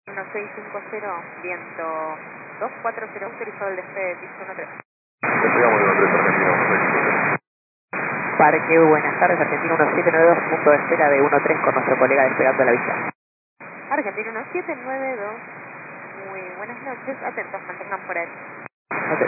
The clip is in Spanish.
1650, viento 2400, autorizado el despegue de piso 13. Despegamos de 13, Argentina 1650. Parque, buenas tardes, Argentina 1792, punto de espera de 13 con nuestro colega despegando la vista. Argentina 1792, muy buenas noches, atentos, mantengan por ahí.